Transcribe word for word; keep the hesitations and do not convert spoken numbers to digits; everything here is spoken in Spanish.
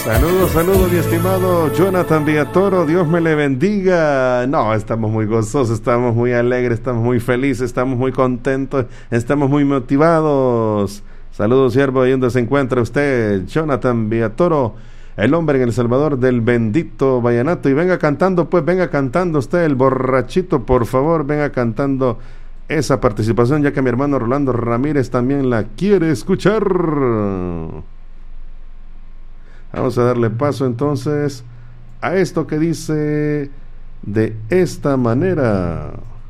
Saludos, saludos, mi estimado Jonathan Villatoro, Dios me le bendiga. No, estamos muy gozosos, estamos muy alegres, estamos muy felices, estamos muy contentos, estamos muy motivados. Saludos, siervo, ahí donde se encuentra usted, Jonathan Villatoro, el hombre en El Salvador del bendito vallenato. Y venga cantando, pues, venga cantando usted, el borrachito, por favor, venga cantando esa participación, ya que mi hermano Rolando Ramírez también la quiere escuchar. Vamos a darle paso entonces a esto que dice de esta manera.